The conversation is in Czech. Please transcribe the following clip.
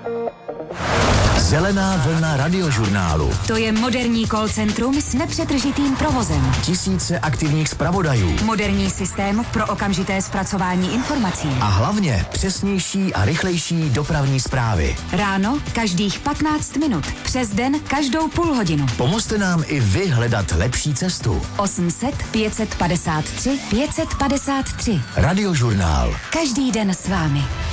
Zelená vlna radiožurnálu. To je moderní call centrum s nepřetržitým provozem. Tisíce aktivních zpravodajů. Moderní systém pro okamžité zpracování informací. A hlavně přesnější a rychlejší dopravní zprávy. Ráno každých 15 minut. Přes den každou půl hodinu. Pomozte nám i vy hledat lepší cestu. 800 553 553. Radiožurnál. Každý den s vámi.